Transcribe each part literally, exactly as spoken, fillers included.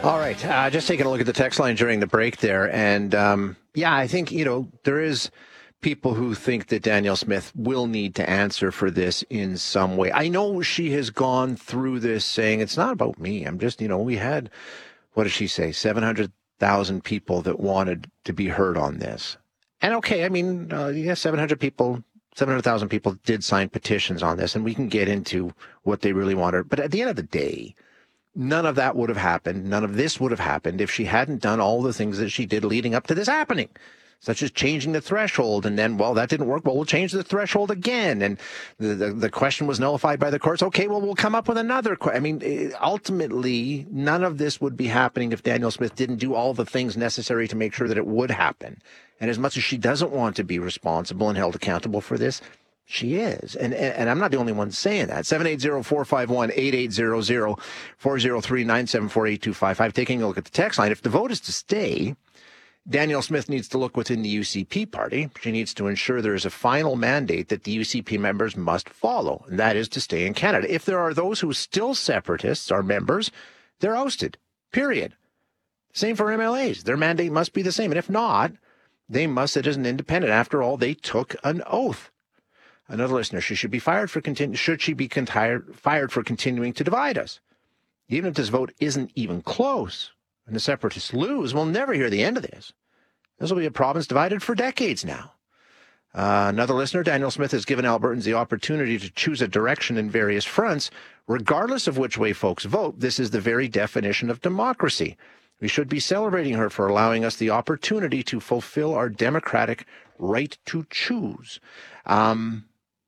All right. Uh, just taking a look at the text line during the break there. And um, yeah, I think, you know, there is people who think that Danielle Smith will need to answer for this in some way. I know she has gone through this saying, it's not about me. I'm just, you know, we had, what did she say, seven hundred thousand people that wanted to be heard on this. And okay, I mean, uh, yeah, seven hundred people, seven hundred thousand people did sign petitions on this, and we can get into what they really wanted. But at the end of the day, none of that would have happened. None of this would have happened if she hadn't done all the things that she did leading up to this happening, such as changing the threshold. And then, well, that didn't work. Well, we'll change the threshold again. And the, the, the question was nullified by the courts. Okay, well, we'll come up with another question. I mean, ultimately, none of this would be happening if Danielle Smith didn't do all the things necessary to make sure that it would happen. And as much as she doesn't want to be responsible and held accountable for this, she is. And, and and I'm not the only one saying that. seven eight zero, four five one, eight eight zero zero, four zero three, nine seven four, eight two five five. Taking a look at the text line, if the vote is to stay, Danielle Smith needs to look within the U C P party. She needs to ensure there is a final mandate that the U C P members must follow, and that is to stay in Canada. If there are those who still separatists are members, they're ousted, period. Same for M L As. Their mandate must be the same. And if not, they must sit as an independent. After all, they took an oath. Another listener, she should be fired for continu- should she be conti- fired for continuing to divide us? Even if this vote isn't even close and the separatists lose, we'll never hear the end of this. This will be a province divided for decades now. Uh, another listener, Danielle Smith has given Albertans the opportunity to choose a direction in various fronts. Regardless of which way folks vote, this is the very definition of democracy. We should be celebrating her for allowing us the opportunity to fulfill our democratic right to choose. Um,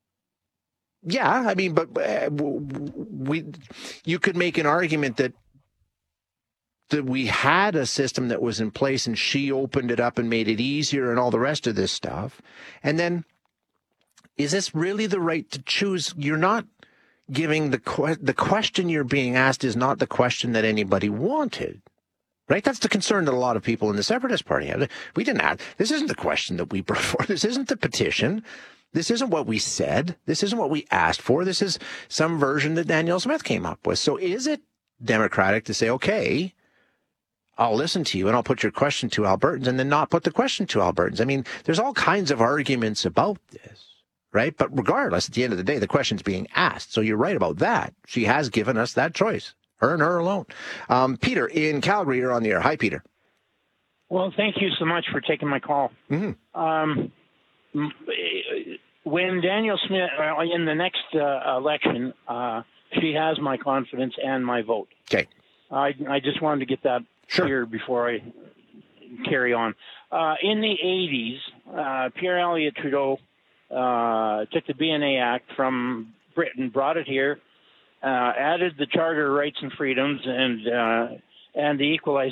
Yeah, I mean, but uh, we, you could make an argument that that we had a system that was in place and she opened it up and made it easier and all the rest of this stuff. And then, is this really the right to choose? You're not giving the que- the question you're being asked is not the question that anybody wanted. Right? That's the concern that a lot of people in the Separatist Party have. We didn't ask. This isn't the question that we brought forward. This isn't the petition. This isn't what we said. This isn't what we asked for. This is some version that Danielle Smith came up with. So is it democratic to say, okay, I'll listen to you and I'll put your question to Albertans and then not put the question to Albertans? I mean, there's all kinds of arguments about this, right? But regardless, at the end of the day, the question's being asked. So you're right about that. She has given us that choice, her and her alone. Um, Peter in Calgary, you're on the air. Hi, Peter. Well, thank you so much for taking my call. Mm-hmm. Um, When Danielle Smith, uh, in the next uh, election, uh, she has my confidence and my vote. Okay. I, I just wanted to get that sure. clear before I carry on. Uh, in the eighties, uh, Pierre Elliott Trudeau uh, took the B N A Act from Britain, brought it here, uh, added the Charter of Rights and Freedoms and uh, and the Equalization